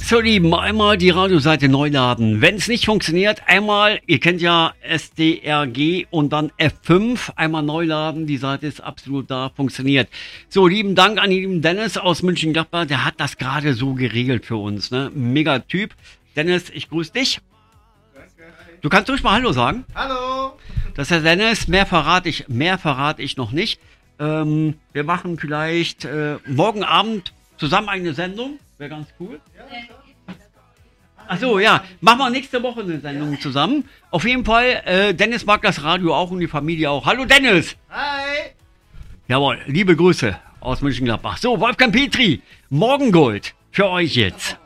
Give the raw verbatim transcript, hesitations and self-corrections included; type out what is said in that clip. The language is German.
So, Lieben, einmal die Radioseite neu laden. Wenn es nicht funktioniert, einmal, ihr kennt ja S D R G und dann F fünf, einmal neu laden. Die Seite ist absolut da, funktioniert. So, lieben Dank an den lieben Dennis aus Mönchengladbach. Der hat das gerade so geregelt für uns. Ne? Mega Typ. Dennis, ich grüße dich. Du kannst ruhig mal Hallo sagen. Hallo. Das ist der Dennis. Mehr verrate ich, mehr verrate ich noch nicht. Ähm, wir machen vielleicht äh, morgen Abend zusammen eine Sendung. Wäre ganz cool. Ach so, ja. Machen wir nächste Woche eine Sendung zusammen. Auf jeden Fall, äh, Dennis mag das Radio auch und die Familie auch. Hallo Dennis! Hi! Jawohl, liebe Grüße aus Mönchengladbach. So, Wolfgang Petri, Morgengold für euch jetzt.